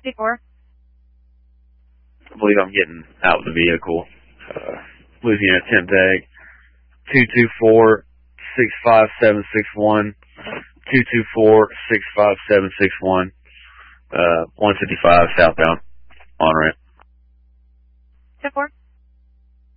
54. I believe I'm getting out of the vehicle. Louisiana temp tag 224-65761. 224-65761. 155 southbound on ramp. 10-4.